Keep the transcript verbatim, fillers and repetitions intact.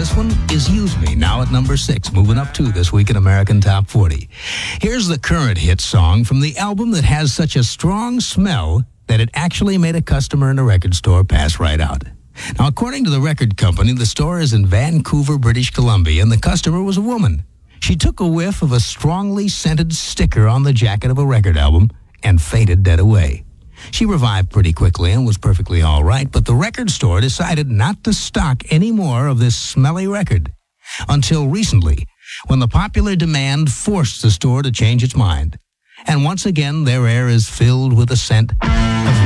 this one is Use Me, now at number six, moving up two this week in American Top forty. Here's the current hit song from the album that has such a strong smell that it actually made a customer in a record store pass right out. Now, according to the record company, the store is in Vancouver, British Columbia, and the customer was a woman. She took a whiff of a strongly scented sticker on the jacket of a record album and fainted dead away. She revived pretty quickly and was perfectly all right, but the record store decided not to stock any more of this smelly record until recently, when the popular demand forced the store to change its mind. And once again, their air is filled with the scent